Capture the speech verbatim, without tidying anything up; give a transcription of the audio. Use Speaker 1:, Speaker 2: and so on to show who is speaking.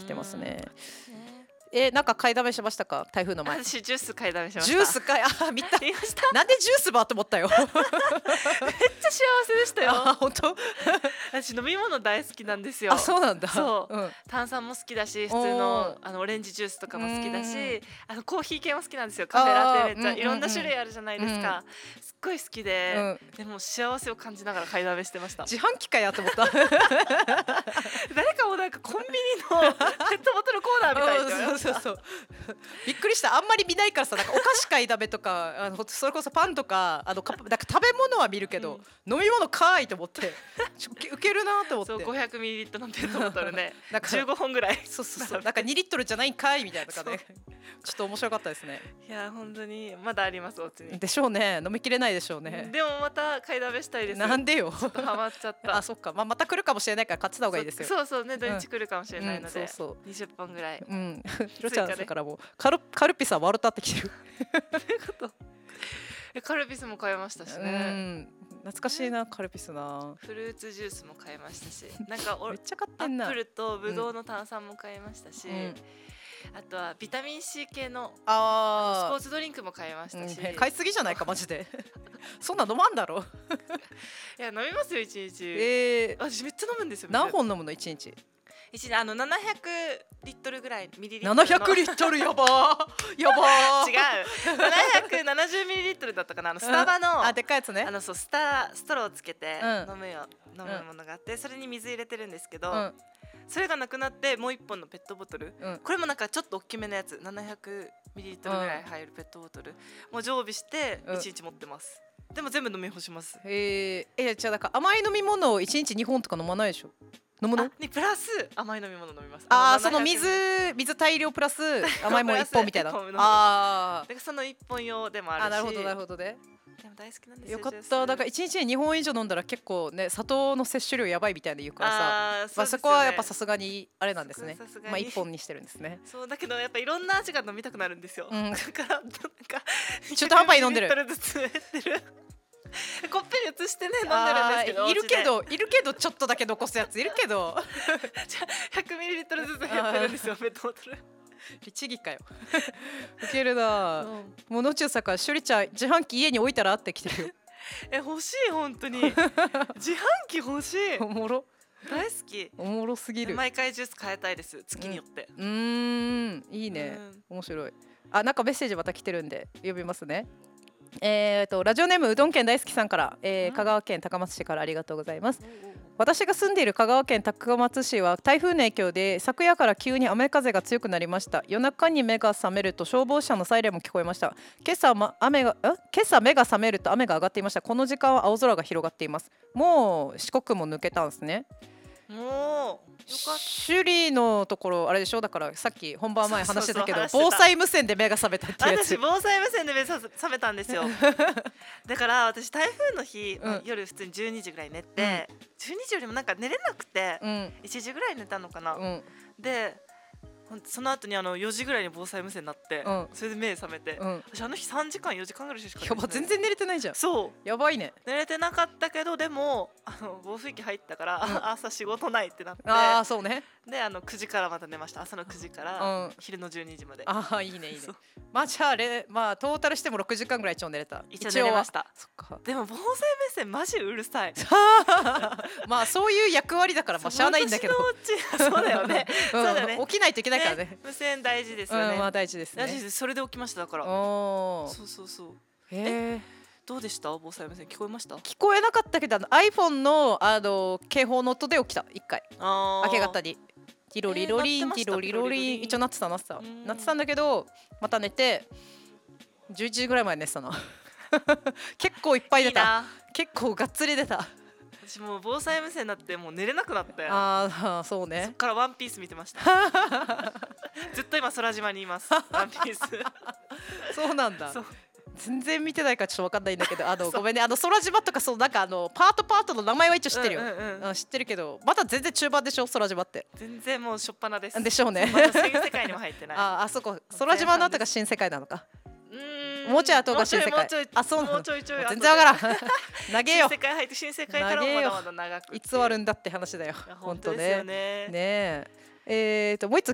Speaker 1: てますね。
Speaker 2: ね
Speaker 1: えなんか買いだめしましたか台風の前。
Speaker 2: 私ジュース買いだめしました。
Speaker 1: ジュース買いあ見た
Speaker 2: 言いました
Speaker 1: なんでジュースバーと思ったよ
Speaker 2: めっちゃ幸せでしたよ。
Speaker 1: あ本当
Speaker 2: 私飲み物大好きなんですよ。
Speaker 1: あそうなんだ。
Speaker 2: そう、
Speaker 1: うん、
Speaker 2: 炭酸も好きだし普通のあのオレンジジュースとかも好きだ
Speaker 1: うん
Speaker 2: し、あのコーヒー系も好きなんですよ。カフェラテめっちゃ
Speaker 1: あー
Speaker 2: いろんな種類あるじゃないですか、すっごい好きで、
Speaker 1: うん
Speaker 2: でも幸せを感じながら買いだめしてました。
Speaker 1: 自販機かやと思った
Speaker 2: 誰かもなんかコンビニのペットボトルコーナーみたいな
Speaker 1: うんそうそうそうびっくりした。あんまり見ないからさなんかお菓子買いだめとかあのそれこそパンとかあのかなんか食べ物は見るけど、飲み物かーいと思ってちょウケるなと思って。
Speaker 2: そう ごひゃくミリリットル のペットボトルね
Speaker 1: なんか
Speaker 2: じゅうごほんぐらい
Speaker 1: そうそうそうなんかにリットルじゃないんかいみたいなのがねちょっと面白かったですね。
Speaker 2: いや本当にまだありますお家に。
Speaker 1: でしょうね。飲みきれないでしょうね。
Speaker 2: でもまた買いだめしたいです。
Speaker 1: なんでよ
Speaker 2: ちょっとハマっちゃった
Speaker 1: あそっか、まあ、また来るかもしれないから買ってた方がいいですよ。
Speaker 2: そうそうね土日来るかもしれないの
Speaker 1: うんう
Speaker 2: で、
Speaker 1: んそうそう
Speaker 2: にじゅっぽんぐらい。
Speaker 1: うんひろちゃん
Speaker 2: 追加で
Speaker 1: だからもうカルカルピスは悪たってきてる
Speaker 2: えカルピスも買いましたし
Speaker 1: う
Speaker 2: ね。
Speaker 1: ん懐かしいなカルピスな。
Speaker 2: フルーツジュースも買いましたし、なんかお
Speaker 1: めっちゃ買っ
Speaker 2: ア
Speaker 1: てんな。
Speaker 2: ップルとブドウの炭酸も買いましたし、
Speaker 1: うん
Speaker 2: あとはビタミン C 系のスポ
Speaker 1: あ
Speaker 2: ーツドリンクも買いましたし、
Speaker 1: ー、うん、買いすぎじゃないかマジでそんな飲まんだろ
Speaker 2: いや飲みますよ一日。
Speaker 1: えー、
Speaker 2: 私めっちゃ飲むんですよ。
Speaker 1: 何本飲むの一日。
Speaker 2: 一日あのななひゃくリットルぐらいミリリットルの
Speaker 1: ななひゃくリットルやばーやばー
Speaker 2: 違うななひゃくななじゅうミリリットルだったかな。あのスタバの、
Speaker 1: うん、あでっかいやつね。
Speaker 2: あのそうスタストローをつけて
Speaker 1: うん
Speaker 2: 飲むよ、飲むものがあってそれに水入れてるんですけど、
Speaker 1: うん
Speaker 2: それがなくなってもう一本のペットボトル、
Speaker 1: うん
Speaker 2: これもなんかちょっと大きめのやつななひゃくミリリットルぐらい入るペットボトル、もう常備して
Speaker 1: うん
Speaker 2: いちにち持ってます、でも全部飲み干します。
Speaker 1: へーえじゃあだから甘い飲み物をいちにちにほんとか飲まないでしょ。飲むの
Speaker 2: あにプラス甘い飲み物飲みます。
Speaker 1: ああその
Speaker 2: ななひゃく
Speaker 1: 水水大量プラス甘いもん一本みたいな。
Speaker 2: 一本飲む
Speaker 1: あ
Speaker 2: だからその一本用でもあるし。
Speaker 1: あなるほどなるほどね。
Speaker 2: でも大好きなんですよ。
Speaker 1: よかっ
Speaker 2: ジュース
Speaker 1: た。だからいちにちににほん以上飲んだら結構ね砂糖の摂取量やばいみたいな言うからさ、
Speaker 2: あー
Speaker 1: まあ、
Speaker 2: そうですよね
Speaker 1: そこはやっぱさすがにあれなんですね
Speaker 2: そこはさすがに
Speaker 1: まあいっぽんにしてるんですね。
Speaker 2: そうだけどやっぱいろんな味が飲みたくなるんですよ、
Speaker 1: うん
Speaker 2: だからなんか
Speaker 1: 中途半端に飲んでる
Speaker 2: ひゃくミリリットルずつ減ってるコップに移してね飲んでるんですけど
Speaker 1: あーいるけ
Speaker 2: お家
Speaker 1: どいるけどちょっとだけ残すやついるけど
Speaker 2: でじゃあひゃくミリリットルずつ減ってるんですよペットボトル。
Speaker 1: 律儀かよウケるな。
Speaker 2: うん
Speaker 1: もうのちゅうさからしゅりちゃん自販機家に置いたらってきてるよ
Speaker 2: え欲しい本当に自販機欲しい
Speaker 1: おもろ
Speaker 2: 大好き。
Speaker 1: おもろすぎる。
Speaker 2: 毎回ジュース変えたいです月によって、
Speaker 1: うーんいいね、面白い。あなんかメッセージまた来てるんで読みますね。えー、とラジオネームうどん県大好きさんから、えー
Speaker 2: うん
Speaker 1: 香川県高松市からありがとうございます。私が住んでいる香川県高松市は台風の影響で昨夜から急に雨風が強くなりました。夜中に目が覚めると消防車のサイレンも聞こえました。今朝、ま、雨がえ今朝目が覚めると雨が上がっていました。この時間は青空が広がっています。もう四国も抜けたんですね。
Speaker 2: もうよかっ
Speaker 1: 首里のところあれでしょ。だからさっき本番前話してたけど
Speaker 2: そうそうそう話してた
Speaker 1: 防災無線で目が覚めたって
Speaker 2: た。
Speaker 1: いうやつ。
Speaker 2: 私防災無線で目さ覚めたんですよだから私台風の日、まあ
Speaker 1: うん
Speaker 2: 夜普通にじゅうにじぐらい寝て、じゅうにじよりもなんか寝れなくて、
Speaker 1: うん
Speaker 2: いちじぐらい寝たのかな、
Speaker 1: うん
Speaker 2: でほんとその後にあのよじぐらいに防災無線になって、
Speaker 1: うん
Speaker 2: それで目覚めて、
Speaker 1: うん
Speaker 2: 私あの日さんじかんよじかんぐらいしか寝てない。
Speaker 1: やば全然寝れてないじゃん。
Speaker 2: そう
Speaker 1: やばいね。
Speaker 2: 寝れてなかったけどでもあの暴風域入ったから、
Speaker 1: うん
Speaker 2: 朝仕事ないってなって、
Speaker 1: ああそうね。
Speaker 2: であのくじからまた寝ました。朝のくじから、
Speaker 1: うん
Speaker 2: 昼のじゅうにじまで
Speaker 1: ああいいねいいね
Speaker 2: そう。
Speaker 1: まあじゃああれまあトータルしてもろくじかんぐらい一応寝れた。
Speaker 2: 一応寝れました。
Speaker 1: そっか。
Speaker 2: でも防災無線マジうるさい。
Speaker 1: まあそういう役割だからまあしゃあないんだけど。
Speaker 2: 私のうちそうだよね。
Speaker 1: うん
Speaker 2: そうだよね。
Speaker 1: 起きないといけないからね。
Speaker 2: 無線大事ですよね。
Speaker 1: うんまあ大事です
Speaker 2: 大事
Speaker 1: ね。
Speaker 2: ですそれで起きましただから。
Speaker 1: おお。
Speaker 2: そうそうそう。
Speaker 1: へえ。
Speaker 2: どうでした防災無線聞こえました？
Speaker 1: 聞こえなかったけどあの iPhone のあの警報の音で起きた一回。
Speaker 2: あー
Speaker 1: 明け方に。ティロリロリン、
Speaker 2: えー鳴ってました
Speaker 1: ティロリロリン
Speaker 2: ティロリロリン
Speaker 1: 一応なってたなってた
Speaker 2: うん
Speaker 1: なってたんだけどまた寝てじゅういちじぐらいまで寝てたな結構いっぱい出た
Speaker 2: いいな。
Speaker 1: 結構がっつり出た。
Speaker 2: 私もう防災無線になってもう寝れなくなって。
Speaker 1: ああそう
Speaker 2: そっ
Speaker 1: ね。
Speaker 2: からワンピース見てました。ずっと今空島にいます。ワンピース。
Speaker 1: そうなんだ。
Speaker 2: そう
Speaker 1: 全然見てないからちょっとわかんないんだけどあの
Speaker 2: そう
Speaker 1: ごめんねあの空島とかそうなんかあのパートパートの名前は一応知ってるよ、
Speaker 2: うんうんうん
Speaker 1: うん知ってるけどまだ全然中盤でしょ空島って。
Speaker 2: 全然もうしょっぱなです。
Speaker 1: でしょうね
Speaker 2: まだ新世界にも入ってない。
Speaker 1: ああそこ空島の後が新世界なのか。
Speaker 2: うーん
Speaker 1: もうちょい後が新世界
Speaker 2: もうちょい
Speaker 1: あそうなの
Speaker 2: もうちょいちょい後で
Speaker 1: 全然わからん投げよ
Speaker 2: 新世界入って新世界からもまだまだ長く
Speaker 1: いつ終わるんだって話だよ
Speaker 2: いや
Speaker 1: 本当
Speaker 2: 本当ですよ
Speaker 1: ね。
Speaker 2: ね。
Speaker 1: ねええーともう一つ